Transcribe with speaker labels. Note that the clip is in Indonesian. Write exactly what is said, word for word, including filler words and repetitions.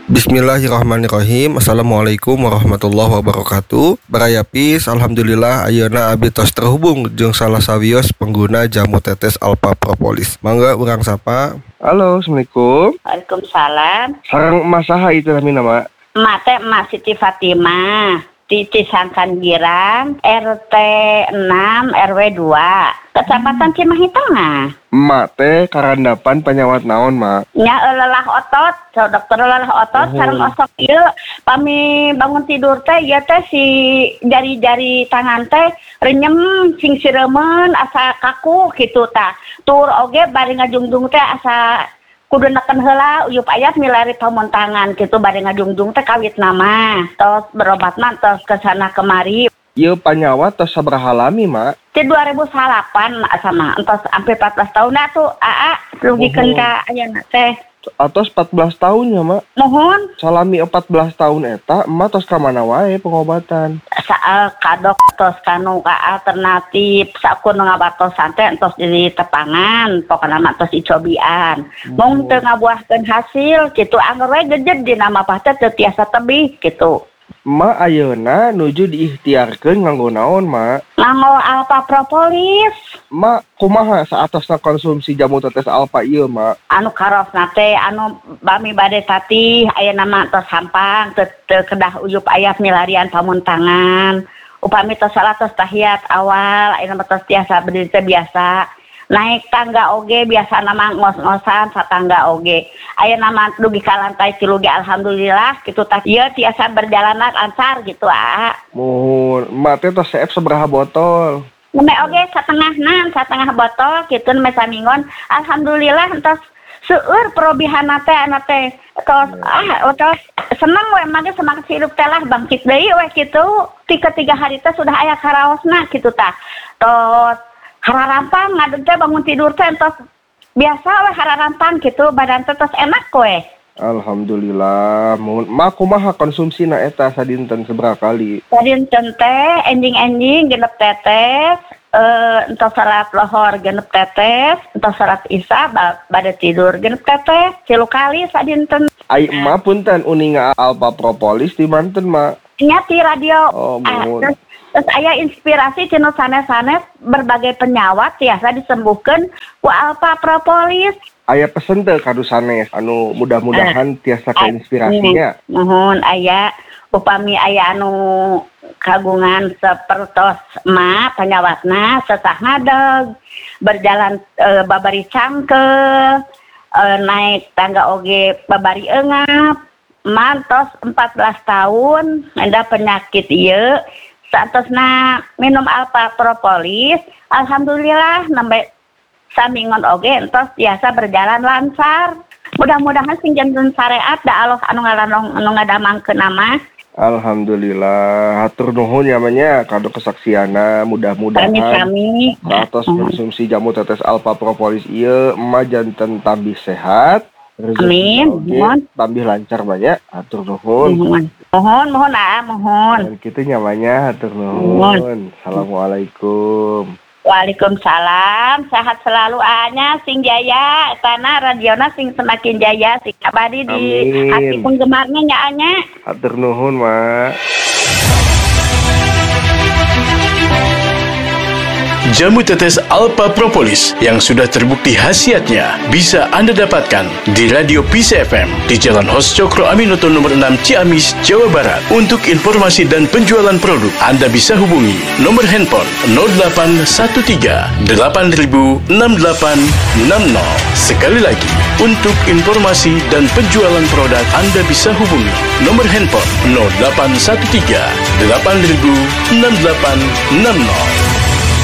Speaker 1: Bismillahirrahmanirrahim. Assalamualaikum warahmatullahi wabarakatuh. Barayapis, alhamdulillah ayeuna abdi tos terhubung jeung salah sawios pengguna jamu tetes Alpha Propolis. Mangga urang sapa. Halo, Assalamualaikum.
Speaker 2: Waalaikumsalam.
Speaker 1: Sareng emas saha itu namina, Mak?
Speaker 2: Emak teh Emak Siti Fatimah di Cisangkan Girang, R T enam R W dua, Kecamatan Cimahi Tengah.
Speaker 1: Emak teh karandapan penyawat naon, Mak?
Speaker 2: Nya lelah otot, so dokter lelah otot,
Speaker 1: Uhum.
Speaker 2: sareng osok ieu pami bangun tidur teh ieu teh si jari-jari tangan teh renyem sing siremen asa kaku kitu tah. Tur oge bari ngajungjung teh asa kudu neken heula uyup ayat milari pamontangan kitu bari ngajungjung teh kawit nama. Tos berobat mah tos kesana kemari.
Speaker 1: Ieu panyawat tos sabaraha lami, Mak?
Speaker 2: Di dua ribu delapan mak sama entos sampai empat belas tahun dah tuh aa rugikeun ka ayeuna teh.
Speaker 1: Atos empat belas tahunnya, Mak.
Speaker 2: Mohon
Speaker 1: Salami empat belas tahun eta, emak tos ka mana wae pengobatan?
Speaker 2: saal kadok tos kanu ka alternatif sakur ngabatosan teh entos di tepangan pokona mah tos dicobian. Mung teu ngabuahkeun hasil kitu anggar we gejed di nama pah teh teu tiasa tebih kitu.
Speaker 1: Emak ayeuna nuju diikhtiarkeun nganggo naon, Mak?
Speaker 2: Nganggo Alpha Propolis
Speaker 1: Mak, kumaha saatosna konsumsi jamu tetes Alpha ieu, Mak?
Speaker 2: anu karosna teh anu bami bade tatih ayeuna mah tos sampang teu teu kedah uyup aya milarian pamuntangan. Upami tos salah tos tahiyat awal ayeuna mah tos tiasa berdiri teh biasa. Naik tangga oge biasa nama ngos-ngosan satangga oge. Ayeuna mah dugi ka lantai tilu ge alhamdulillah kitu tah ieu tiasa berjalan lancar gitu ah.
Speaker 1: Mohon, emak teh tos seep sabaraha botol?
Speaker 2: Neme oge satengahna, satengah botol kitu me samingon. Alhamdulillah entos seueur perobihana teh ana teh tos ah tos seneng we mah ge semangat hidup teh lah bangkit deui we kitu. Tiga tiga hari teh sudah aya karaosna kitu tah. Tos hararampang ngadeg teh bangun tidur teh entos biasa we hararampang kitu badan teh tos enak we.
Speaker 1: Alhamdulillah. Mohon, emak kumaha konsumsina eta sadinten sabaraha kali?
Speaker 2: Sadinten teh enjing-enjing genep tetes, eh entos salat lohor genep tetes, entos salat isya ba- bade tidur genep tetes, tilu kali sadinten.
Speaker 1: Ai emak punten uninga Alpha Propolis di Banten, Mak.
Speaker 2: Nya ti radio.
Speaker 1: Oh,
Speaker 2: Ah,
Speaker 1: mohon.
Speaker 2: terus, terus aya inspirasi cenah sanes-sanes berbagai penyawat tiasa disembuhkeun ku Alpha Propolis.
Speaker 1: Aya pesen teu kadu sanes anu mudah-mudahan tiasa
Speaker 2: Ah,
Speaker 1: keinspirasinya.
Speaker 2: Mohon aya upami aya anu kagungan sapertos emak panyawatna sesah ngadeg berjalan e, babari cangkel e, naik tangga oge babari eungap mantos empat belas tahun enda penyakit ieu saantosna minum Alpha Propolis alhamdulillah nembe samingon oge entos biasa berjalan lancar. Mudah-mudahan sing janten syariat da Allah anu ngalanong anu ngadamangkeun nama.
Speaker 1: Alhamdulillah, hatur nuhun namanya kado kesaksiana mudah-mudahan
Speaker 2: Kami-kami
Speaker 1: satos konsumsi jamu tetes Alpha Propolis ieu emak janten tambih sehat.
Speaker 2: Amin. Mohon.
Speaker 1: Tambih lancar banyak. Hatur nuhun.
Speaker 2: Mohon. Mohon mohon ah mohon.
Speaker 1: Dan kitu nyamanya hatur nuhun. Assalamualaikum.
Speaker 2: Waalaikumsalam. Sehat selalu ahnya sing jaya etana radiona sing semakin jaya sing abadi di
Speaker 1: Amin.
Speaker 2: hati penggemarnya nya anya.
Speaker 1: Hatur nuhun, Mak.
Speaker 3: Jamu tetes Alpha Propolis yang sudah terbukti khasiatnya bisa Anda dapatkan di Radio Peace F M di Jalan Hos Cokro Aminoto nomor enam Ciamis, Jawa Barat. Untuk informasi dan penjualan produk, Anda bisa hubungi nomor handphone nol delapan satu tiga delapan nol enam delapan enam nol. Sekali lagi, untuk informasi dan penjualan produk, Anda bisa hubungi nomor handphone nol delapan satu tiga delapan nol enam delapan enam nol.